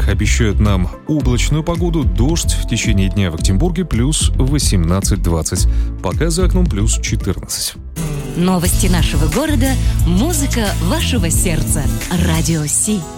обещают нам облачную погоду, дождь в течение дня в Екатеринбурге плюс 18-20. Пока за окном плюс 14. Новости нашего города, музыка вашего сердца. Радио Си.